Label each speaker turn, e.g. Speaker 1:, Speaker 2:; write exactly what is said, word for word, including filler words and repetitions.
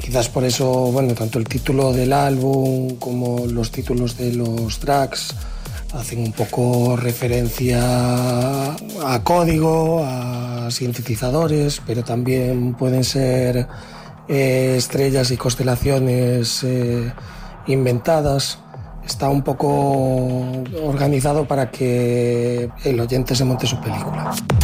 Speaker 1: Quizás por eso, bueno, tanto el título del álbum como los títulos de los tracks hacen un poco referencia a código, a sintetizadores, pero también pueden ser eh, estrellas y constelaciones eh, inventadas. Está un poco organizado para que el oyente se monte su película.